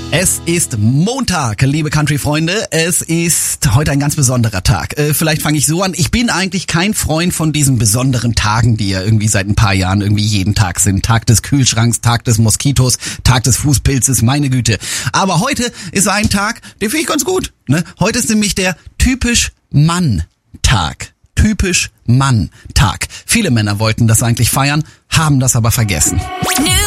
Es ist Montag, liebe Country-Freunde. Es ist heute ein ganz besonderer Tag. Vielleicht fange ich so an. Ich bin eigentlich kein Freund von diesen besonderen Tagen, die ja irgendwie seit ein paar Jahren irgendwie jeden Tag sind. Tag des Kühlschranks, Tag des Moskitos, Tag des Fußpilzes, meine Güte. Aber heute ist ein Tag, den finde ich ganz gut. Ne? Heute ist nämlich der typisch Mann-Tag. Typisch Mann-Tag. Viele Männer wollten das eigentlich feiern, haben das aber vergessen.